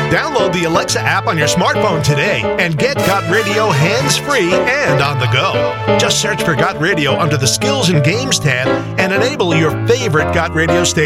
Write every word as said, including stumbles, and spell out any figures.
Download the Alexa app on your smartphone today and get Got Radio hands-free and on the go. Just search for Got Radio under the Skills and Games tab and enable your favorite Got Radio station.